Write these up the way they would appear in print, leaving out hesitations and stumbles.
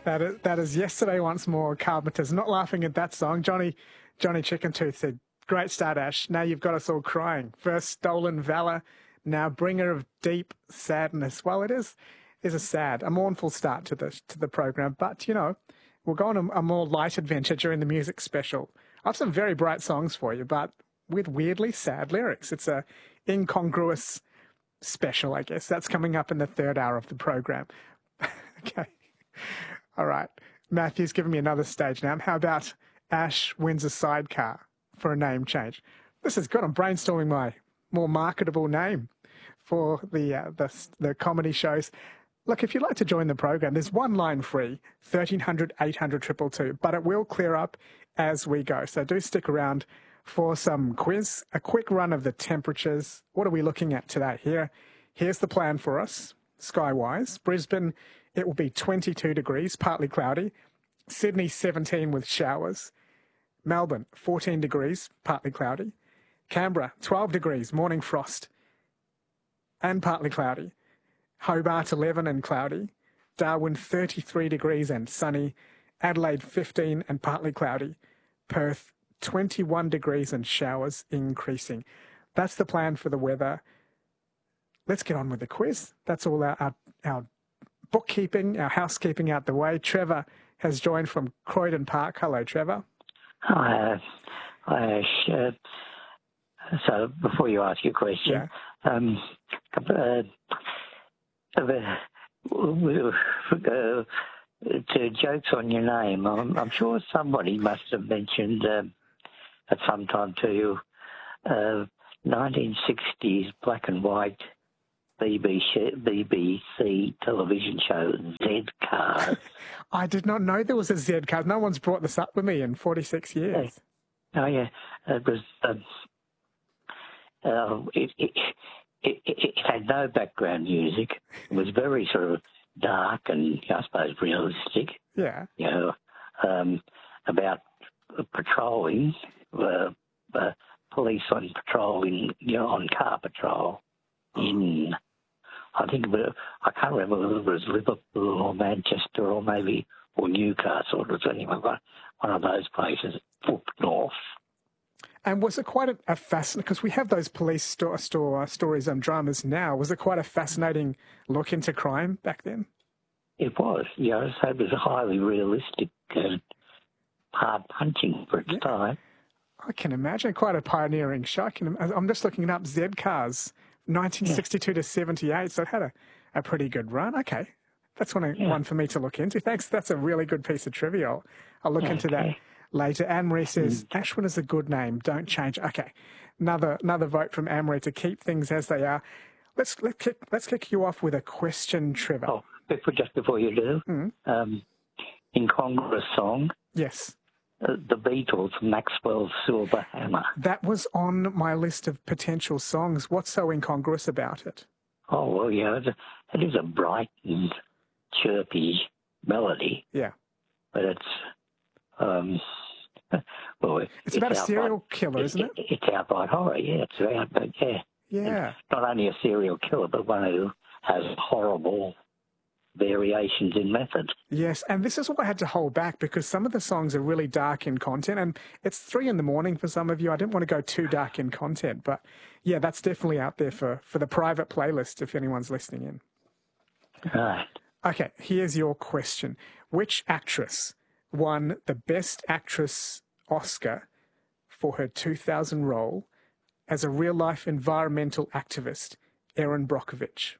That is Yesterday Once More, Carpenters. Not laughing at that song. Johnny Chickentooth said, great start, Ash. Now you've got us all crying. First Stolen Valor, now Bringer of Deep Sadness. Well, it is a mournful start to the program, but, you know, we'll go on a more light adventure during the music special. I have some very bright songs for you, but with weirdly sad lyrics. It's a incongruous special, I guess. That's coming up in the third hour of the program. Okay. All right. Matthew's giving me another stage now. How about Ash wins a sidecar for a name change? This is good. I'm brainstorming my more marketable name for the comedy shows. Look, if you'd like to join the program, there's one line free, 1300 800 222, but it will clear up as we go. So do stick around for some quiz, a quick run of the temperatures. What are we looking at today? Here's the plan for us, sky-wise. Brisbane, it will be 22 degrees, partly cloudy. Sydney, 17 with showers. Melbourne, 14 degrees, partly cloudy. Canberra, 12 degrees, morning frost and partly cloudy. Hobart, 11 and cloudy. Darwin, 33 degrees and sunny. Adelaide, 15 and partly cloudy. Perth, 21 degrees and showers increasing. That's the plan for the weather. Let's get on with the quiz. That's all our bookkeeping, our housekeeping out the way. Trevor has joined from Croydon Park. Hello, Trevor. Hi, Ash. So before you ask your question, to jokes on your name, I'm sure somebody must have mentioned at some time to you 1960s black and white BBC television show, Z Cars. I did not know there was a Z Cars. No one's brought this up with me in 46 years. Oh, yeah. It was... It had no background music. It was very sort of dark and, I suppose, realistic. Yeah. You know, about patrolling, police on patrol on car patrol in, I can't remember whether it was Liverpool or Manchester or Newcastle. It was anyway one of those places up north. And was it quite a fascinating, because we have those police stories and dramas now, was it quite a fascinating look into crime back then? It was, yeah. So it was highly realistic and hard-punching for its time. I can imagine. Quite a pioneering show. I'm just looking up Z Cars, 1962 to 78, so it had a pretty good run. Okay. That's one for me to look into. Thanks. That's a really good piece of trivia. I'll look into that later. Anne-Marie says, Ashwin is a good name. Don't change. Okay. Another vote from Anne-Marie to keep things as they are. Let's kick you off with a question, Trevor. Oh, just before you do, incongruous song. Yes. The Beatles, Maxwell's Silver Hammer. That was on my list of potential songs. What's so incongruous about it? Oh, well, yeah, it is a bright and chirpy melody. Yeah. But it's, it's about a serial killer, isn't it? It's outright horror, yeah. Yeah. It's not only a serial killer, but one who has horrible variations in method. Yes, and this is what I had to hold back because some of the songs are really dark in content, and it's 3 a.m. for some of you. I didn't want to go too dark in content, but yeah, that's definitely out there for the private playlist if anyone's listening in. Right. Okay, here's your question. Which actress won the Best Actress Oscar for her 2000 role as a real-life environmental activist, Erin Brockovich?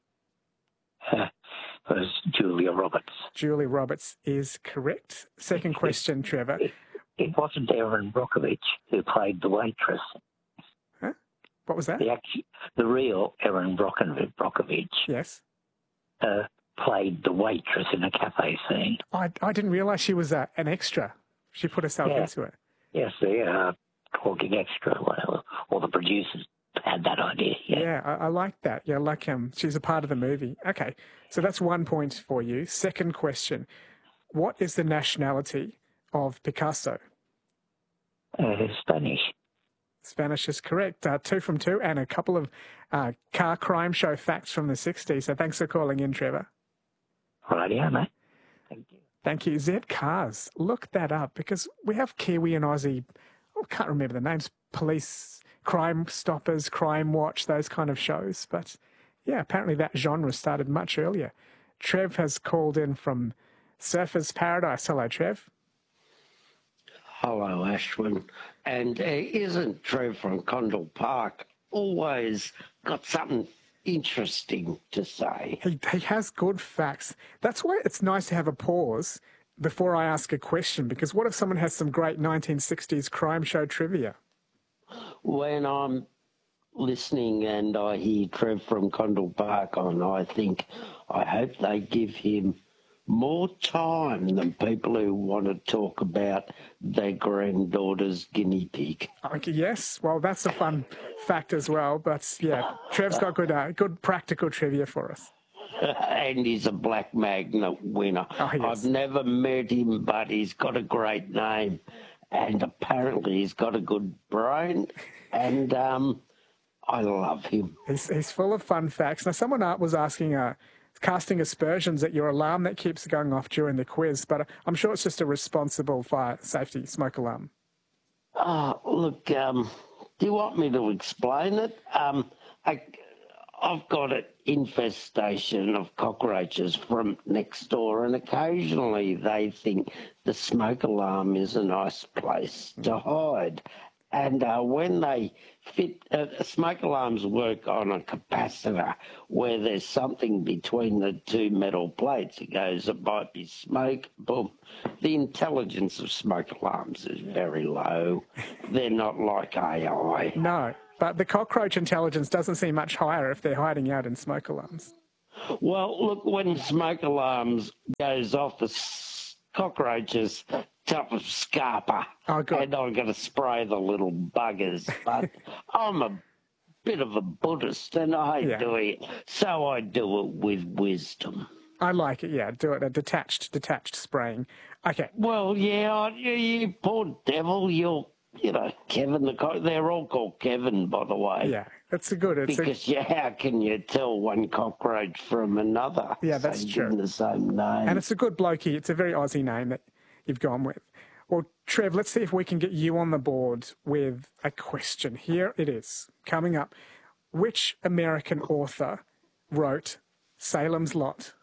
Was Julia Roberts. Julia Roberts is correct. Second question, Trevor. It wasn't Erin Brockovich who played the waitress. Huh? What was that? The real Erin Brockovich. Yes. Played the waitress in a cafe scene. I didn't realise she was an extra. She put herself into it. Yes, the talking extra, or the producers had that idea. Yeah, I like that. Yeah, like she's a part of the movie. Okay, so that's 1 point for you. Second question. What is the nationality of Picasso? Spanish. Spanish is correct. 2 from 2 and a couple of car crime show facts from the 60s. So thanks for calling in, Trevor. Rightio, mate. Thank you. Thank you. Zed Cars. Look that up because we have Kiwi and Aussie, I can't remember the names, Police, Crime Stoppers, Crime Watch, those kind of shows. But yeah, apparently that genre started much earlier. Trev has called in from Surfers Paradise. Hello, Trev. Hello, Ashwin. And isn't Trev from Condell Park always got something interesting to say? He has good facts. That's why it's nice to have a pause before I ask a question, because what if someone has some great 1960s crime show trivia? When I'm listening and I hear Trev from Condell Park on, I think I hope they give him more time than people who want to talk about their granddaughter's guinea pig. Okay, yes, well, that's a fun fact as well. But yeah, Trev's got good practical trivia for us. And he's a Black Magnet winner. Oh, yes. I've never met him, but he's got a great name. And apparently he's got a good brain. And I love him. He's full of fun facts. Now, someone was asking, casting aspersions at your alarm that keeps going off during the quiz, but I'm sure it's just a responsible fire safety smoke alarm. Look, do you want me to explain it? I've got an infestation of cockroaches from next door, and occasionally they think the smoke alarm is a nice place to hide. And when they fit, smoke alarms work on a capacitor where there's something between the two metal plates. It goes, it might be smoke, boom. The intelligence of smoke alarms is very low. They're not like AI. No, but the cockroach intelligence doesn't seem much higher if they're hiding out in smoke alarms. Well, look, when smoke alarms goes off, the cockroaches top of Scarpa. Oh, good. And I'm going to spray the little buggers. But I'm a bit of a Buddhist and I do it. So I do it with wisdom. I like it, yeah. Do it, a detached spraying. Okay. Well, yeah, you poor devil. You know, Kevin they're all called Kevin, by the way. Yeah, that's good. Because how can you tell one cockroach from another? Yeah, that's true. The same name. And it's a good blokey. It's a very Aussie name that you've gone with. Well, Trev, let's see if we can get you on the board with a question. Here it is, coming up. Which American author wrote Salem's Lot?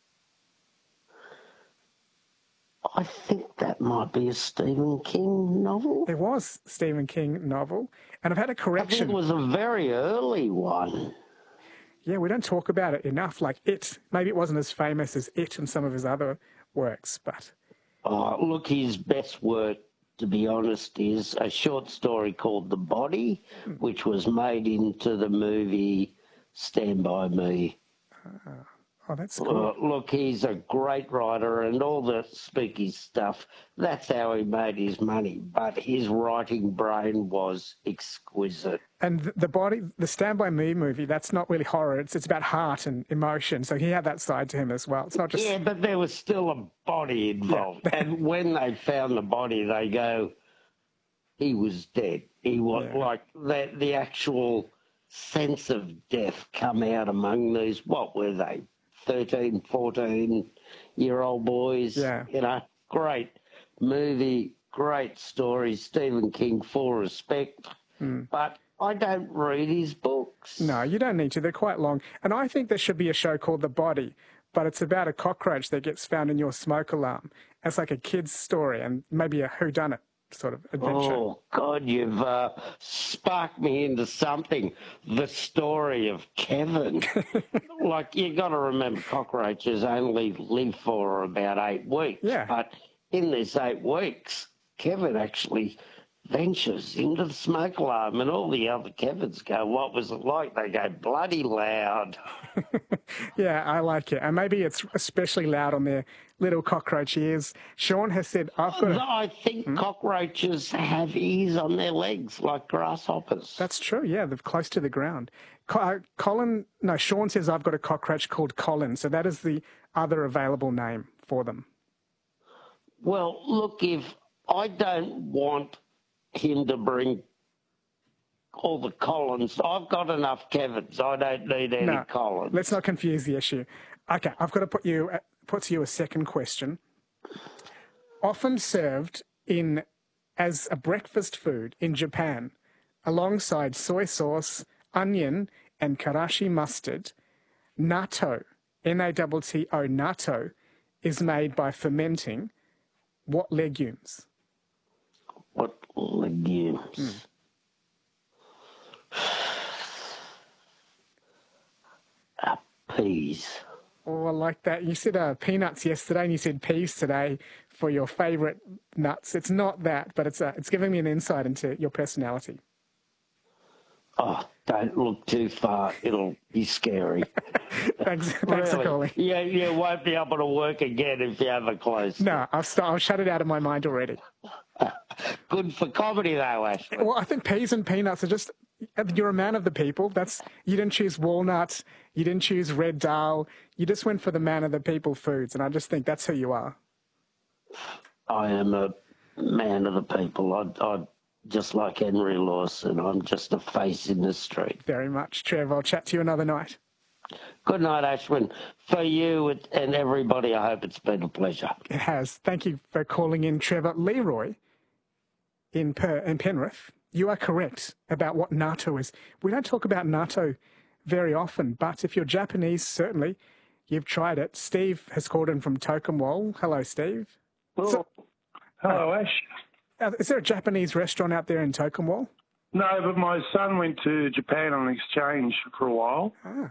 I think that might be a Stephen King novel. It was a Stephen King novel. And I've had a correction. I think it was a very early one. Yeah, we don't talk about it enough. Like It. Maybe it wasn't as famous as It and some of his other works, but... Look, his best work, to be honest, is a short story called The Body, which was made into the movie Stand By Me. Oh, that's cool. Look, he's a great writer and all the spooky stuff. That's how he made his money. But his writing brain was exquisite. And the Stand By Me movie, that's not really horror. It's about heart and emotion. So he had that side to him as well. It's not just... Yeah, but there was still a body involved. Yeah. And when they found the body, they go, he was dead. He was like the actual sense of death come out among these, what were they? 13, 14-year-old boys. Yeah. You know, great movie, great story. Stephen King, full respect. But I don't read his books. No, you don't need to. They're quite long. And I think there should be a show called The Body, but it's about a cockroach that gets found in your smoke alarm. It's like a kid's story and maybe a whodunit sort of adventure. Oh, God, you've sparked me into something. The story of Kevin. Like, you got to remember, cockroaches only live for about 8 weeks. Yeah. But in this 8 weeks, Kevin actually ventures into the smoke alarm, and all the other Kevins go, what was it like? They go, bloody loud. Yeah, I like it. And maybe it's especially loud on their little cockroach ears. Sean has said, I think cockroaches have ears on their legs like grasshoppers. That's true, yeah. They're close to the ground. Sean says, I've got a cockroach called Colin. So that is the other available name for them. Well, look, if I don't want him to bring all the Collins. I've got enough Kevins. I don't need any Collins. Let's not confuse the issue. Okay, I've got to put puts you a second question. Often served as a breakfast food in Japan, alongside soy sauce, onion, and karashi mustard, natto, N-A-T-T-O, natto, is made by fermenting what legumes? What legumes? Peas. Oh, I like that. You said peanuts yesterday and you said peas today for your favourite nuts. It's not that, but it's giving me an insight into your personality. Oh, don't look too far. It'll be scary. Thanks for calling. Yeah, you won't be able to work again if you have a close. No, I'll shut it out of my mind already. Good for comedy, though, Ashley. Well, I think peas and peanuts are just... You're a man of the people. You didn't choose walnut. You didn't choose red dal. You just went for the man of the people foods, and I just think that's who you are. I am a man of the people. I just like Henry Lawson. I'm just a face in the street. Very much, Trev. I'll chat to you another night. Good night, Ashwin. For you and everybody, I hope it's been a pleasure. It has. Thank you for calling in, Trevor. Leroy in Penrith. You are correct about what natto is. We don't talk about natto very often, but if you're Japanese, certainly you've tried it. Steve has called in from Tokemwal. Hello, Steve. Hello, Ash. Is there a Japanese restaurant out there in Tokemwal? No, but my son went to Japan on exchange for a while. Ah.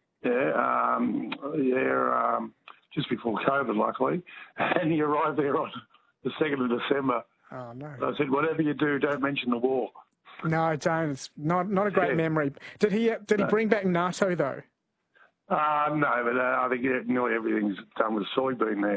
Just before COVID, luckily. And he arrived there on the 2nd of December. Oh, no. So I said, whatever you do, don't mention the war. No, I don't. It's not a great memory. Did he bring back natto, though? No, but I think nearly everything's done with soybean there.